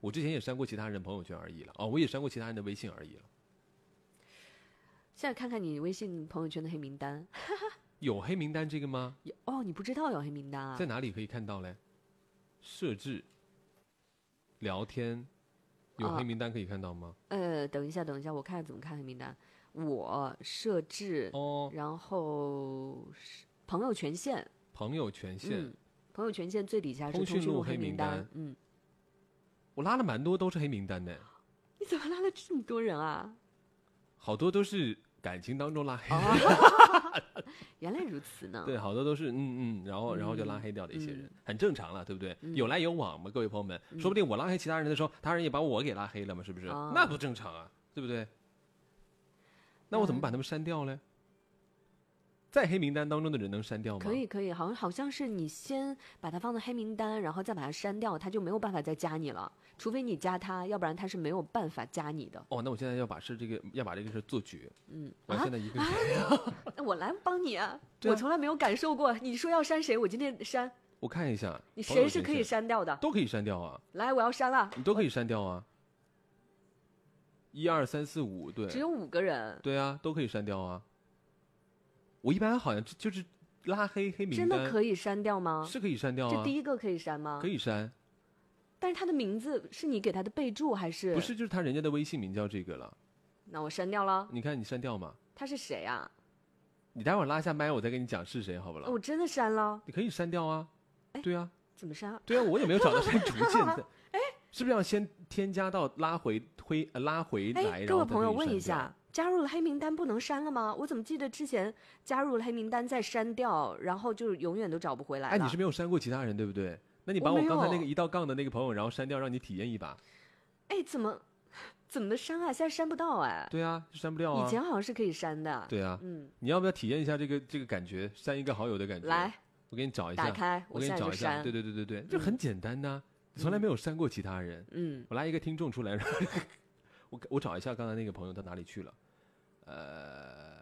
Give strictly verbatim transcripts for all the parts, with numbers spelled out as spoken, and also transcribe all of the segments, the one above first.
我之前也删过其他人的朋友圈而已了，哦，我也删过其他人的微信而已了。 现在看看你微信朋友圈的黑名单， 有黑名单这个吗？ 有哦，你不知道有黑名单啊？ 在哪里可以看到嘞？设置、聊天，有黑名单可以看到吗？ 啊、呃，等一下，等一下，我看怎么看黑名单。我设置哦， 然后朋友权限， 朋友权限， 嗯，朋友权限最底下是通讯录黑黑名单。 嗯， 我拉了蛮多都是黑名单的。 你怎么拉了这么多人啊？ 好多都是感情当中拉黑的。 哦、原来如此呢。 对，好多都是嗯嗯，然后然后就拉黑掉的一些人，嗯、很正常了，对不对？嗯、有来有往嘛，各位朋友们，嗯、说不定我拉黑其他人的时候，他人也把我给拉黑了嘛，是不是？哦、那不正常啊，对不对？那我怎么把他们删掉呢？在黑名单当中的人能删掉吗？ 可以可以，好像好像是你先把他放到黑名单，然后再把他删掉，他就没有办法再加你了，除非你加他，要不然他是没有办法加你的。 哦，那我现在要把事这个要把这个事做绝。 嗯， 我现在一个人， 那、啊、我来帮你啊！ 啊我从来没有感受过，你说要删谁，我今天删。 我看一下， 你谁是可以删掉的？ 都可以删掉啊！ 来，我要删了。 你都可以删掉啊！一二三四五，对， 只有五个人。 对啊，都可以删掉啊。我一般好像就是拉黑黑名单， 真的可以删掉吗？ 是可以删掉啊。 这第一个可以删吗？ 可以删。 但是他的名字是你给他的备注还是？ 不是，就是他人家的微信名叫这个了。 那我删掉了。 你看你删掉吗？ 他是谁啊？ 你待会儿拉下麦，我再跟你讲是谁，好不啦？ 我真的删了。 你可以删掉啊。对啊。 怎么删？ 对啊，我也没有找到删除键的。哎，是不是要先添加到拉回推、呃、拉回来？ 各位朋友问一下。加入了黑名单不能删了吗？我怎么记得之前加入了黑名单再删掉，然后就永远都找不回来了？ 哎，你是没有删过其他人对不对？那你把我刚才那个一道杠的那个朋友，然后删掉，让你体验一把。 哎，怎么怎么删啊？现在删不到哎。 对啊，删不掉啊。 以前好像是可以删的。 对啊， 嗯， 你要不要体验一下这个这个感觉？删一个好友的感觉。 来， 我给你找一下。 打开， 我给你找一下。对对对对对，这很简单呐、啊， 嗯、 从来没有删过其他人。 嗯， 我拉一个听众出来，我我找一下刚才那个朋友到哪里去了。呃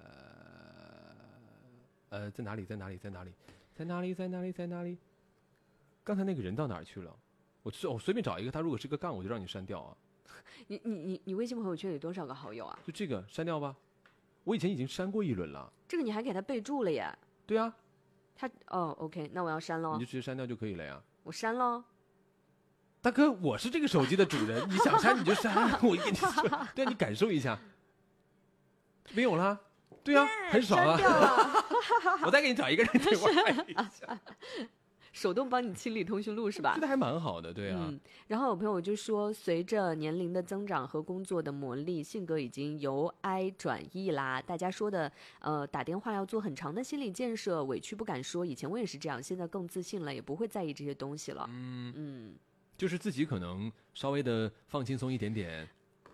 呃，在哪里？在哪里？在哪里？在哪里？在哪里？在哪里？刚才那个人到哪儿去了？我我随便找一个，他如果是个杠，我就让你删掉啊。 你你你你微信朋友圈有多少个好友啊？ 就这个删掉吧。我以前已经删过一轮了。 这个你还给他备注了耶？ 对啊。 他哦 ，OK， 那我要删了。 你就直接删掉就可以了呀。 我删了。 大哥，我是这个手机的主人，你想删你就删，我跟你说，对啊，你感受一下。没有啦，对啊， yeah, 很爽啊！我再给你找一个人对话一下， 手动帮你清理通讯录是吧？ 这个还蛮好的，对啊。 嗯，然后有朋友就说，随着年龄的增长和工作的磨砺，性格已经由 I 转 E 啦。大家说的，呃，打电话要做很长的心理建设，委屈不敢说。以前我也是这样，现在更自信了，也不会在意这些东西了。 嗯嗯， 就是自己可能稍微的放轻松一点点，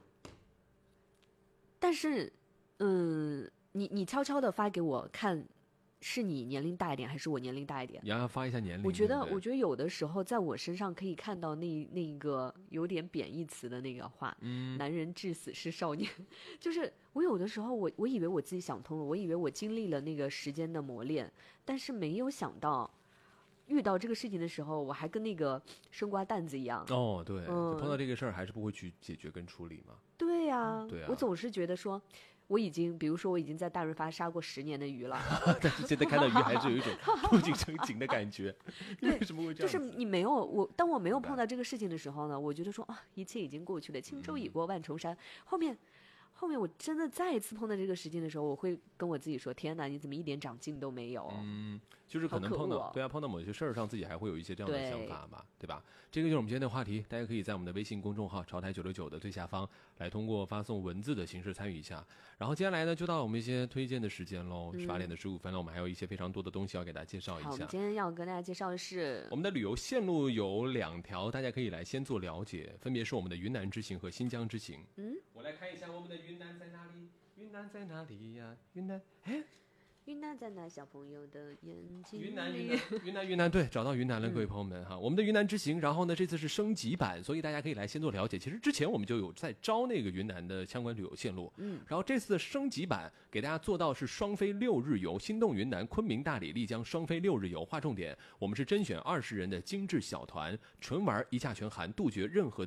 但是。嗯，你你悄悄的发给我看，是你年龄大一点还是我年龄大一点？ 你让他发一下年龄。 我觉得， 对对我觉得有的时候在我身上可以看到那那个有点贬义词的那个话， 嗯， 男人至死是少年。就是我有的时候我我以为我自己想通了，我以为我经历了那个时间的磨练，但是没有想到。遇到这个事情的时候，我还跟那个生瓜蛋子一样。 哦，对， 嗯、 碰到这个事儿还是不会去解决跟处理嘛。 对呀、啊， 对啊， 我总是觉得说。我已经，比如说，我已经在大润发杀过十年的鱼了， 但是现在看到鱼还是有一种触景生情的感觉。 对， 为什么会这样？ 就是你没有我，当我没有碰到这个事情的时候呢，我觉得说啊，一切已经过去了，轻舟已过万重山。嗯、后面，后面我真的再一次碰到这个事情的时候，我会跟我自己说：天哪，你怎么一点长进都没有？ 嗯，就是可能碰到， 哦、 对啊，碰到某些事儿上，自己还会有一些这样的想法嘛， 对, 对吧？这个就是我们今天的话题，大家可以在我们的微信公众号“潮台九六九”的最下方来通过发送文字的形式参与一下。然后接下来呢，就到我们一些推荐的时间喽，十八点的十五分了，我们还有一些非常多的东西要给大家介绍一下。 好，我们今天要跟大家介绍的是我们的旅游线路有两条，大家可以来先做了解，分别是我们的云南之行和新疆之行。 嗯， 我来看一下我们的云南在哪里？云南在哪里呀？云南，哎。 云南在那小朋友的眼睛里。 云南，云南，云南，云南，对，找到云南了，各位朋友们哈。我们的云南之行，然后呢，这次是升级版，所以大家可以来先做了解。其实之前我们就有在招那个云南的相关旅游线路， 嗯， 然后这次的升级版给大家做到是双飞六日游，心动云南、昆明、大理、丽江双飞六日游。划重点，我们是甄选二十人的精致小团，纯玩一价全含，杜绝任何的。